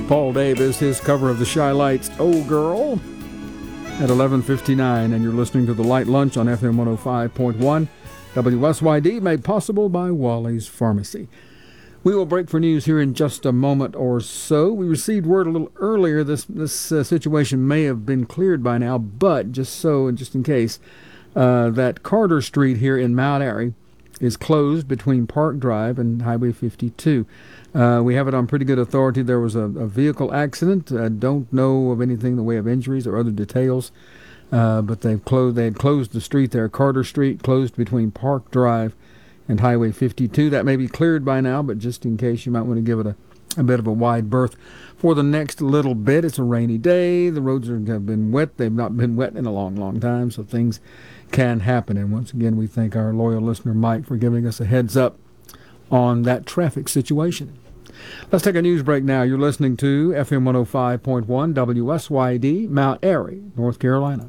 Paul Davis, his cover of the Shy Lights, Oh Girl, at 11:59, and you're listening to The Light Lunch on FM 105.1, WSYD, made possible by Wally's Pharmacy. We will break for news here in just a moment or so. We received word a little earlier this situation may have been cleared by now, but just in case, that Carter Street here in Mount Airy is closed between Park Drive and Highway 52. We have it on pretty good authority. There was a vehicle accident. I don't know of anything in the way of injuries or other details, but they had closed the street there. Carter Street closed between Park Drive and Highway 52. That may be cleared by now, but just in case, you might want to give it a bit of a wide berth for the next little bit. It's a rainy day. The roads have been wet. They've not been wet in a long, long time, so things can happen. And once again, we thank our loyal listener, Mike, for giving us a heads up on that traffic situation. Let's take a news break now. You're listening to FM 105.1 WSYD, Mount Airy, North Carolina.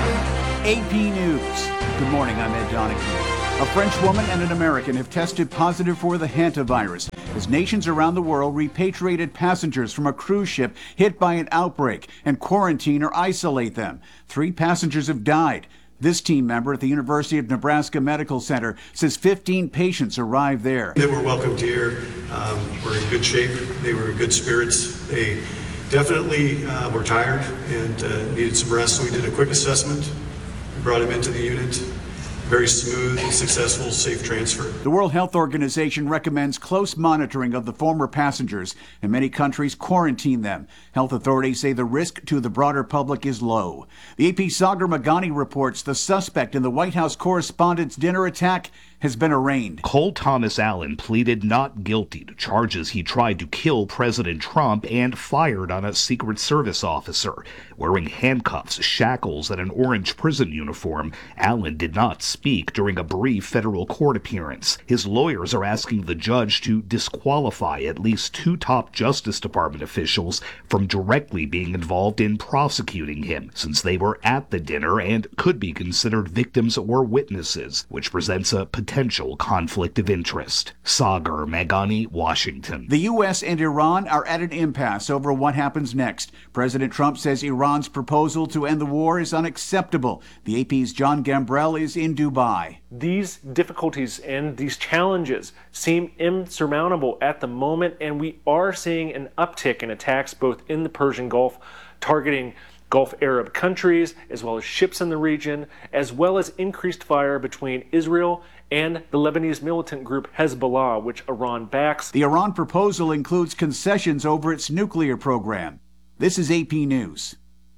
AP News. Good morning, I'm Ed Donahue. A French woman and an American have tested positive for the hantavirus as nations around the world repatriated passengers from a cruise ship hit by an outbreak and quarantine or isolate them. 3 passengers have died. This team member at the University of Nebraska Medical Center says 15 patients arrived there. They were welcomed here. We're in good shape. They were in good spirits. They definitely were tired and needed some rest, so we did a quick assessment. We brought them into the unit. Very smooth, successful, safe transfer. The World Health Organization recommends close monitoring of the former passengers, and many countries quarantine them. Health authorities say the risk to the broader public is low. The AP's Sagar Magani reports the suspect in the White House Correspondents' Dinner attack has been arraigned. Cole Thomas Allen pleaded not guilty to charges he tried to kill President Trump and fired on a Secret Service officer. Wearing handcuffs, shackles, and an orange prison uniform, Allen did not speak during a brief federal court appearance. His lawyers are asking the judge to disqualify at least 2 top Justice Department officials from directly being involved in prosecuting him, since they were at the dinner and could be considered victims or witnesses, which presents a potential conflict of interest. Sagar Magani, Washington. The U.S. and Iran are at an impasse over what happens next. President Trump says Iran's proposal to end the war is unacceptable. The AP's John Gambrell is in Dubai. These difficulties and these challenges seem insurmountable at the moment, and we are seeing an uptick in attacks both in the Persian Gulf, targeting Gulf Arab countries, as well as ships in the region, as well as increased fire between Israel and the Lebanese militant group Hezbollah, which Iran backs. The Iran proposal includes concessions over its nuclear program. This is AP News.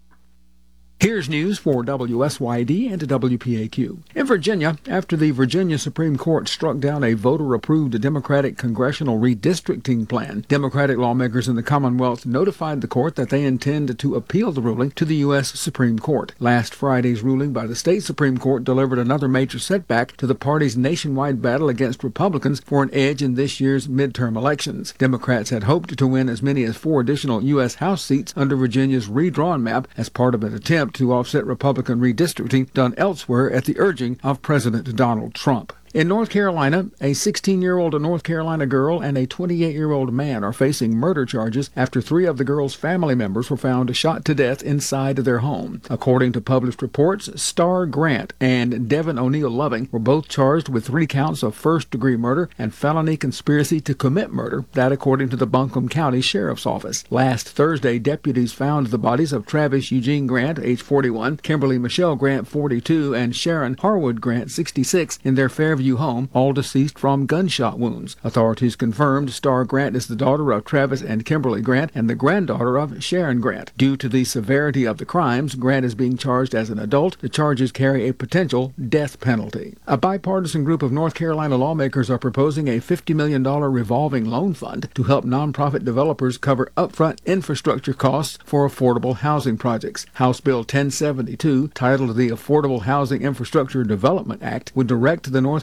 Here's news for WSYD and WPAQ. In Virginia, after the Virginia Supreme Court struck down a voter-approved Democratic congressional redistricting plan, Democratic lawmakers in the Commonwealth notified the court that they intend to appeal the ruling to the U.S. Supreme Court. Last Friday's ruling by the state Supreme Court delivered another major setback to the party's nationwide battle against Republicans for an edge in this year's midterm elections. Democrats had hoped to win as many as 4 additional U.S. House seats under Virginia's redrawn map as part of an attempt to offset Republican redistricting done elsewhere at the urging of President Donald Trump. In North Carolina, a 16-year-old North Carolina girl and a 28-year-old man are facing murder charges after 3 of the girl's family members were found shot to death inside their home. According to published reports, Star Grant and Devin O'Neill Loving were both charged with 3 counts of first-degree murder and felony conspiracy to commit murder, that according to the Buncombe County Sheriff's Office. Last Thursday, deputies found the bodies of Travis Eugene Grant, age 41, Kimberly Michelle Grant, 42, and Sharon Harwood Grant, 66, in their Fairview home, all deceased from gunshot wounds. Authorities confirmed Star Grant is the daughter of Travis and Kimberly Grant and the granddaughter of Sharon Grant. Due to the severity of the crimes, Grant is being charged as an adult. The charges carry a potential death penalty. A bipartisan group of North Carolina lawmakers are proposing a $50 million revolving loan fund to help nonprofit developers cover upfront infrastructure costs for affordable housing projects. House Bill 1072, titled the Affordable Housing Infrastructure Development Act, would direct the North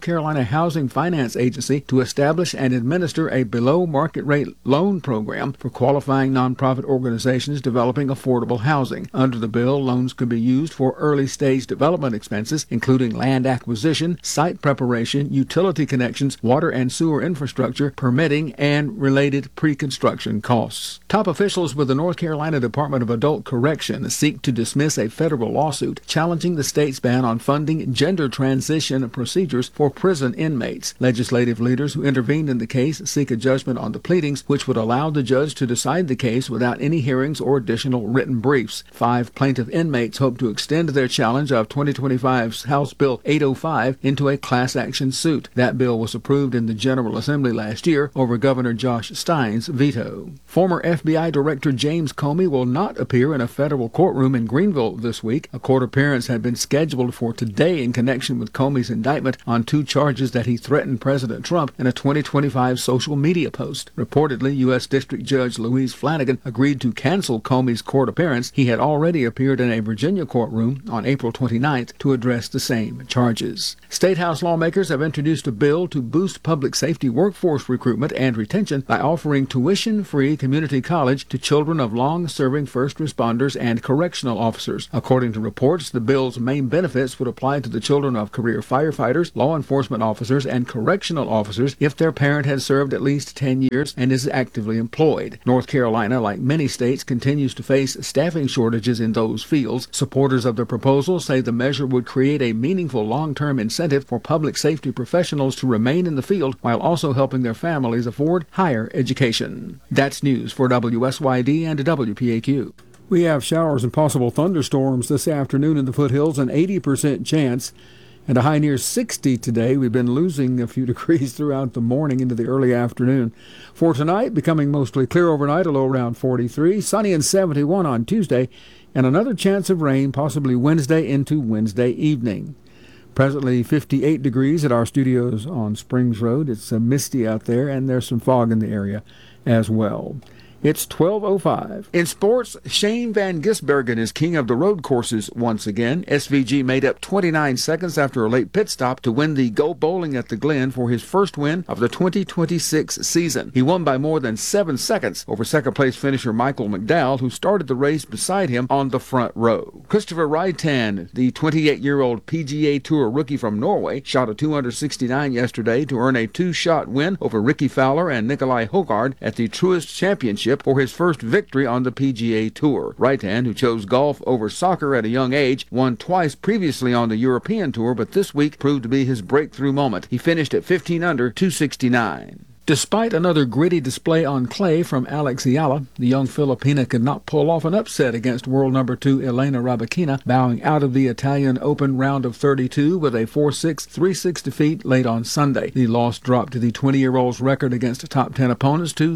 Carolina Housing Finance Agency to establish and administer a below-market-rate loan program for qualifying nonprofit organizations developing affordable housing. Under the bill, loans could be used for early-stage development expenses, including land acquisition, site preparation, utility connections, water and sewer infrastructure, permitting, and related pre-construction costs. Top officials with the North Carolina Department of Adult Correction seek to dismiss a federal lawsuit challenging the state's ban on funding gender transition procedures for prison inmates. Legislative leaders who intervened in the case seek a judgment on the pleadings, which would allow the judge to decide the case without any hearings or additional written briefs. 5 plaintiff inmates hope to extend their challenge of 2025's House Bill 805 into a class action suit. That bill was approved in the General Assembly last year over Governor Josh Stein's veto. Former FBI Director James Comey will not appear in a federal courtroom in Greenville this week. A court appearance had been scheduled for today in connection with Comey's indictment on 2 charges that he threatened President Trump in a 2025 social media post. Reportedly, U.S. District Judge Louise Flanagan agreed to cancel Comey's court appearance. He had already appeared in a Virginia courtroom on April 29th to address the same charges. State House lawmakers have introduced a bill to boost public safety workforce recruitment and retention by offering tuition-free community college to children of long-serving first responders and correctional officers. According to reports, the bill's main benefits would apply to the children of career firefighters, law enforcement officers, and correctional officers if their parent has served at least 10 years and is actively employed. North Carolina, like many states, continues to face staffing shortages in those fields. Supporters of the proposal say the measure would create a meaningful long-term incentive for public safety professionals to remain in the field while also helping their families afford higher education. That's news for WSYD and WPAQ. We have showers and possible thunderstorms this afternoon in the foothills, an 80% chance, and a high near 60 today. We've been losing a few degrees throughout the morning into the early afternoon. For tonight, becoming mostly clear overnight, a low around 43, sunny and 71 on Tuesday, and another chance of rain possibly Wednesday into Wednesday evening. Presently 58 degrees at our studios on Springs Road. It's misty out there, and there's some fog in the area as well. It's 12:05. In sports, Shane Van Gisbergen is king of the road courses once again. SVG made up 29 seconds after a late pit stop to win the Go Bowling at the Glen for his first win of the 2026 season. He won by more than 7 seconds over second-place finisher Michael McDowell, who started the race beside him on the front row. Christopher Reitan, the 28-year-old PGA Tour rookie from Norway, shot a 269 yesterday to earn a 2-shot win over Ricky Fowler and Nikolai Hogard at the Truist Championship for his first victory on the PGA Tour. Reitan, who chose golf over soccer at a young age, won twice previously on the European Tour, but this week proved to be his breakthrough moment. He finished at 15 under, 269. Despite another gritty display on clay from Alex Ayala, the young Filipina could not pull off an upset against world number 2 Elena Rybakina, bowing out of the Italian Open round of 32 with a 4-6, 3-6 defeat late on Sunday. The loss dropped to the 20-year-old's record against top 10 opponents to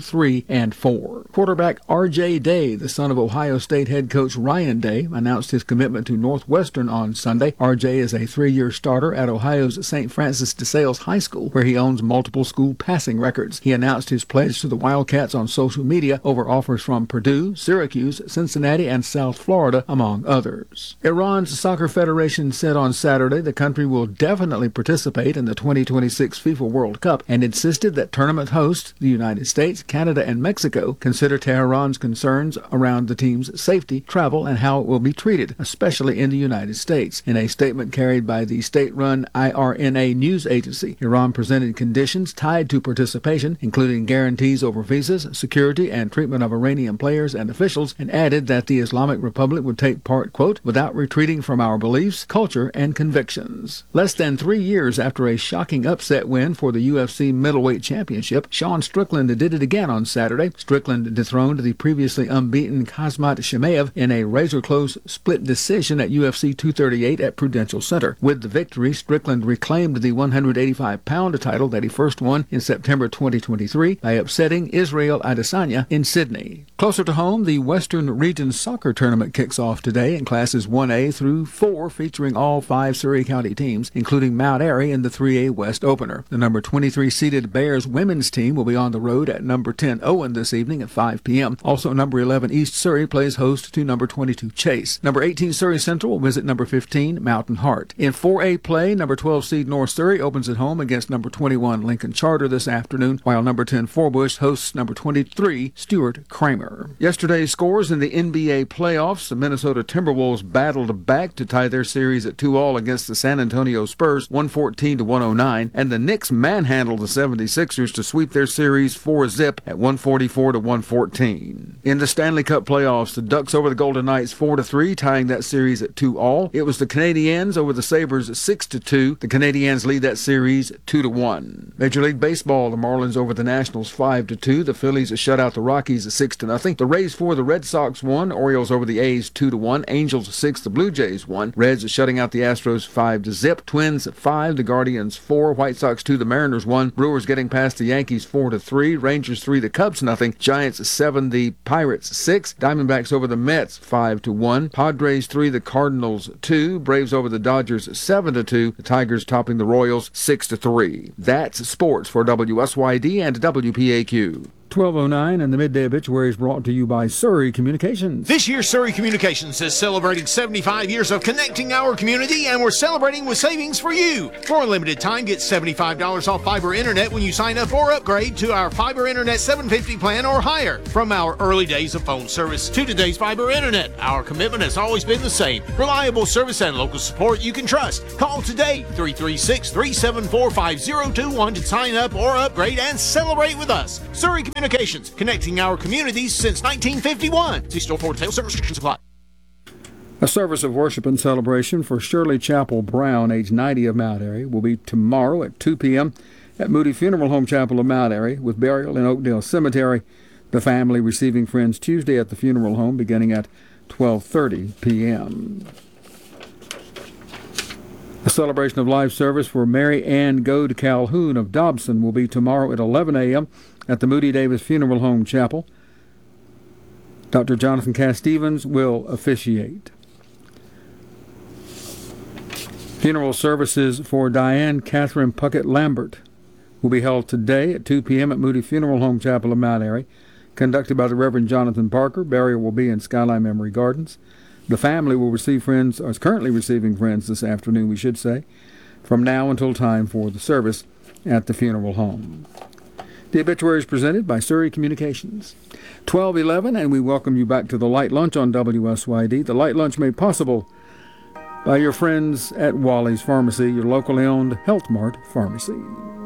3-4. Quarterback R.J. Day, the son of Ohio State head coach Ryan Day, announced his commitment to Northwestern on Sunday. R.J. is a 3-year starter at Ohio's St. Francis de Sales High School, where he owns multiple school passing records. He announced his pledge to the Wildcats on social media over offers from Purdue, Syracuse, Cincinnati, and South Florida, among others. Iran's Soccer Federation said on Saturday the country will definitely participate in the 2026 FIFA World Cup and insisted that tournament hosts, the United States, Canada, and Mexico, consider Tehran's concerns around the team's safety, travel, and how it will be treated, especially in the United States. In a statement carried by the state-run IRNA news agency, Iran presented conditions tied to participation, including guarantees over visas, security, and treatment of Iranian players and officials, and added that the Islamic Republic would take part, quote, without retreating from our beliefs, culture, and convictions. Less than 3 years after a shocking upset win for the UFC middleweight championship, Sean Strickland did it again on Saturday. Strickland dethroned the previously unbeaten Khamzat Chimaev in a razor-close split decision at UFC 238 at Prudential Center. With the victory, Strickland reclaimed the 185-pound title that he first won in September 2023 by upsetting Israel Adesanya in Sydney. Closer to home, the Western Region Soccer Tournament kicks off today in classes 1A through 4, featuring all 5 Surrey County teams, including Mount Airy in the 3A West opener. The number 23-seeded Bears women's team will be on the road at number 10 Owen this evening at 5 p.m. Also, number 11 East Surrey plays host to number 22 Chase. Number 18 Surrey Central will visit number 15 Mountain Heart. In 4A play, number 12 seed North Surrey opens at home against number 21 Lincoln Charter this afternoon, while number 10 Forbush hosts number 23 Stuart Kramer. Yesterday's scores in the NBA playoffs: the Minnesota Timberwolves battled back to tie their series at 2-all against the San Antonio Spurs, 114-109, and the Knicks manhandled the 76ers to sweep their series 4-zip at 144-114. In the Stanley Cup playoffs, the Ducks over the Golden Knights 4-3, tying that series at 2-all. It was the Canadiens over the Sabres 6-2. The Canadiens lead that series 2-1. Major League Baseball: the Marlins over the Nationals 5-2. The Phillies shut out the Rockies 6-0. The Rays 4, the Red Sox 1. Orioles over the A's 2-1. Angels 6, the Blue Jays 1. Reds shutting out the Astros 5-zip. Twins 5, the Guardians 4. White Sox 2, the Mariners 1. Brewers getting past the Yankees 4-3. Rangers 3, the Cubs 0. Giants 7, the Pirates 6. Diamondbacks over the Mets 5-1. Padres 3, the Cardinals 2. Braves over the Dodgers 7-2. The Tigers topping the Royals 6-3. That's sports for WSYD and WPAQ. 12:09, and the midday obituary is brought to you by Surrey Communications. This year, Surrey Communications is celebrating 75 years of connecting our community, and we're celebrating with savings for you. For a limited time, get $75 off fiber internet when you sign up or upgrade to our fiber internet 750 plan or higher. From our early days of phone service to today's fiber internet, our commitment has always been the same: reliable service and local support you can trust. Call today, 336-374-5021 to sign up or upgrade and celebrate with us. Surrey Communications, connecting our communities since 1951. See store for details. Service restrictions apply. A service of worship and celebration for Shirley Chapel Brown, age 90, of Mount Airy, will be tomorrow at 2 p.m. at Moody Funeral Home Chapel of Mount Airy, with burial in Oakdale Cemetery. The family receiving friends Tuesday at the funeral home beginning at 12:30 p.m. A celebration of life service for Mary Ann Goad Calhoun of Dobson will be tomorrow at 11 a.m. at the Moody Davis Funeral Home Chapel. Dr. Jonathan Cass Stevens will officiate. Funeral services for Diane Catherine Puckett Lambert will be held today at 2 p.m. at Moody Funeral Home Chapel of Mount Airy, conducted by the Reverend Jonathan Parker. Burial will be in Skyline Memory Gardens. The family will receive friends, or is currently receiving friends this afternoon, we should say, from now until time for the service at the funeral home. The obituary is presented by Surrey Communications. 12:11, and we welcome you back to the Light Lunch on WSYD. The Light Lunch made possible by your friends at Wally's Pharmacy, your locally owned Health Mart pharmacy.